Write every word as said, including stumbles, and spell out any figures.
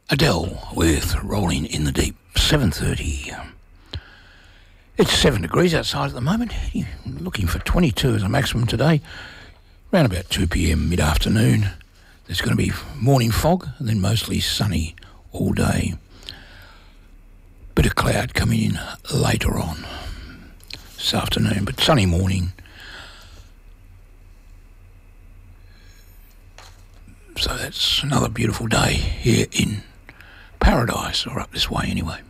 Adele with Rolling in the Deep, seven thirty. It's seven degrees outside at the moment. You're looking for twenty-two as a maximum today. Around about two p.m. mid-afternoon, there's going to be morning fog and then mostly sunny all day. Bit of cloud coming in later on this afternoon, but sunny morning. So that's another beautiful day here in Paradise, or up this way anyway.